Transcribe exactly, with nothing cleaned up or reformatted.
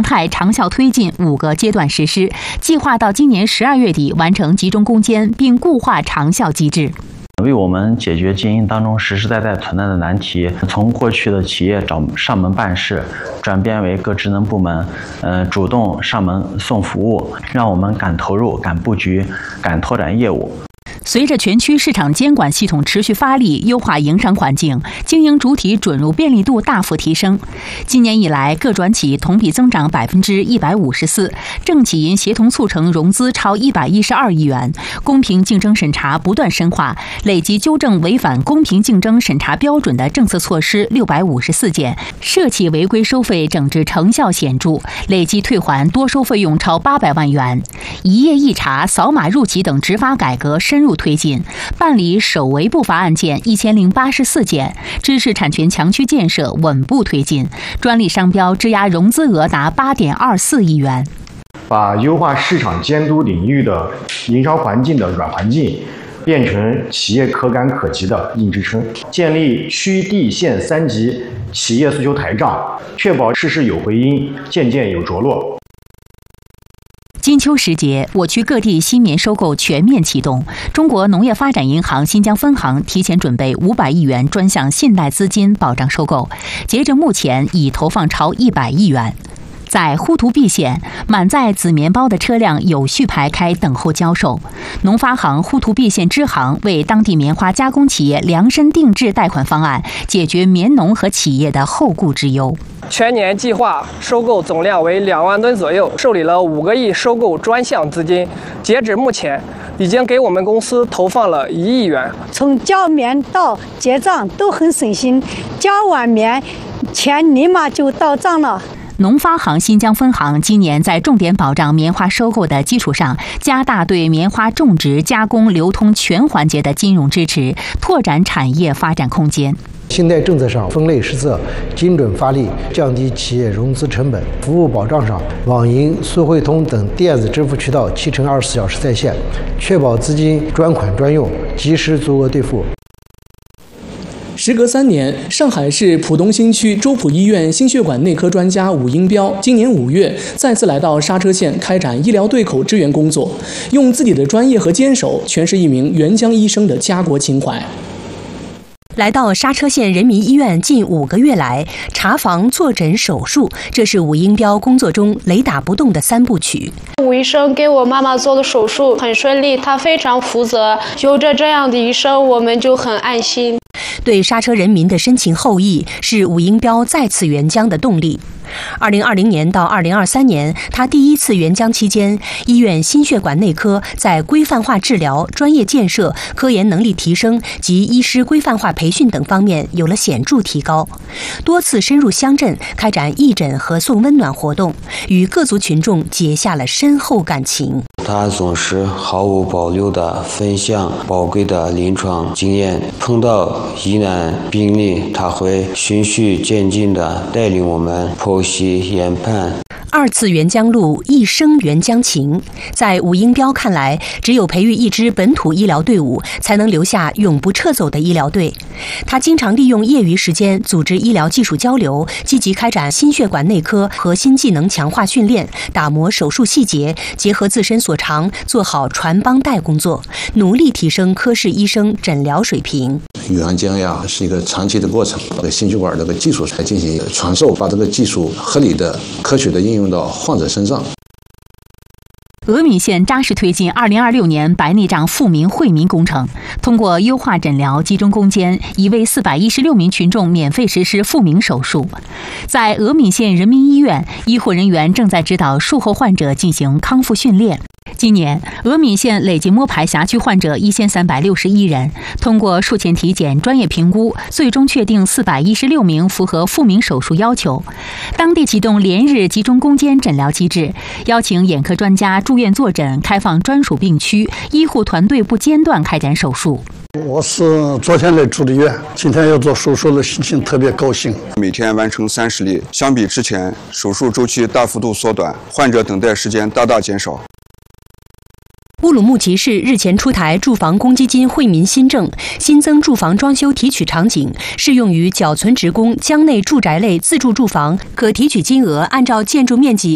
态长效推进五个阶段实施，计划到今年十二月底完成集中攻坚并固化长效机制。 为我们解决经营当中实实在在存在的难题，从过去的企业找上门办事，转变为各职能部门，呃，主动上门送服务，让我们敢投入、敢布局、敢拓展业务。 随着全区市场监管系统持续发力，优化营商环境，经营主体准入便利度大幅提升。今年以来，各转企同比增长百分之一百五十四，政企银协同促成融资超一百一十二亿元，公平竞争审查不断深化，累计纠正违反公平竞争审查标准的政策措施六百五十四件，涉企违规收费整治成效显著，累计退还多收费用超八百万元。一页一查、扫码入企等执法改革深入推进，办理首违不罚案件一千零八十四件，知识产权强区建设稳步推进，专利商标质押融资额达八点二四亿元。 把优化市场监督领域的营商环境的软环境变成企业可感可及的硬支撑，建立区地县三级企业诉求台账，确保事事有回音，件件有着落。 金秋时节，我区各地新棉收购全面启动。中国农业发展银行新疆分行提前准备五百亿元专项信贷资金保障收购，截至目前已投放超一百亿元。在呼图壁县，满载紫棉包的车辆有序排开等候交售。农发行呼图壁县支行为当地棉花加工企业量身定制贷款方案，解决棉农和企业的后顾之忧。 全年计划收购总量为两万吨左右，受理了五个亿收购专项资金，截止目前已经给我们公司投放了一亿元。 从交棉到结账都很省心，交完棉钱立马就到账了。 农发行新疆分行今年在重点保障棉花收购的基础上，加大对棉花种植、加工、流通全环节的金融支持，拓展产业发展空间。 信贷政策上分类施策、精准发力，降低企业融资成本；服务保障上，网银、速汇通等电子支付渠道七乘二十四小时在线，确保资金专款专用，及时足额兑付。 时隔三年，上海市浦东新区周浦医院心血管内科专家武英彪今年五月再次来到沙车县开展医疗对口支援工作，用自己的专业和坚守诠释一名援疆医生的家国情怀。 来到沙车县人民医院近五个月来，查房、坐诊、手术，这是武英彪工作中雷打不动的三部曲。 武医生给我妈妈做的手术很顺利，他非常负责，有着这样的医生，我们就很安心。 对沙车人民的深情厚谊是武英彪再次援疆的动力。二零二零年到二零二三年，他第一次援疆期间，医院心血管内科在规范化治疗、专业建设、科研能力提升及医师规范化培训等方面有了显著提高，多次深入乡镇开展义诊和送温暖活动，与各族群众结下了深厚感情。 他总是毫无保留地分享宝贵的临床经验，碰到疑难病例，他会循序渐进地带领我们剖析研判。 二次援疆路，一生援疆情。在武英彪看来，只有培育一支本土医疗队伍，才能留下永不撤走的医疗队。他经常利用业余时间组织医疗技术交流，积极开展心血管内科核心技能强化训练，打磨手术细节，结合自身所长，做好传帮带工作，努力提升科室医生诊疗水平。 援疆呀是一个长期的过程，把心血管这个技术来进行传授，把这个技术合理的、科学的应用到患者身上。 峨眉县扎实推进二零二六年白内障富民惠民工程，通过优化诊疗、集中攻坚，已为四百一十六名群众免费实施富民手术。在峨眉县人民医院，医护人员正在指导术后患者进行康复训练。今年，峨眉县累计摸排辖区患者一千三百六十一人，通过术前体检、专业评估，最终确定四百一十六名符合富民手术要求。当地启动连日集中攻坚诊疗机制，邀请眼科专家住院坐诊，开放专属病区，医护团队不间断开展手术。 我是昨天来住的院，今天要做手术的，心情特别高兴。 每天完成三十例，相比之前，手术周期大幅度缩短，患者等待时间大大减少。 乌鲁木齐市日前出台住房公积金惠民新政，新增住房装修提取场景，适用于缴存职工疆内住宅类自住住房，可提取金额按照建筑面积